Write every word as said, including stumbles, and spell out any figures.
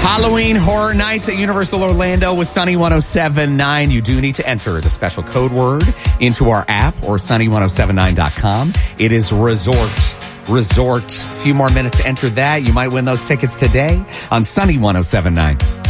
Halloween Horror Nights at Universal Orlando with Sunny ten seventy-nine. You do need to enter the special code word into our app or sunny ten seventy-nine dot com. It is Resort. Resort. A few more minutes to enter that. You might win those tickets today on Sunny ten seventy-nine.